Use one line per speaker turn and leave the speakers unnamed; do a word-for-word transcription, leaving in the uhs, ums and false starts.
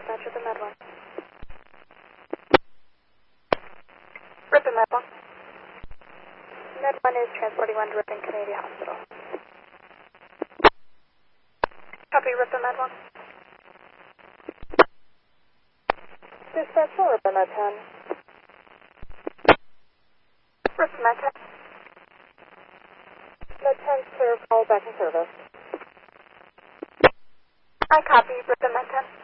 dispatch with the Med one. Ripon Med one. Med one is transporting one to Ripon Community Hospital. Copy, Ripon Med one. Dispatch for Ripon Med ten. Ripon Med ten. Med ten, clear, call back in service. I copy, Ripon Med ten.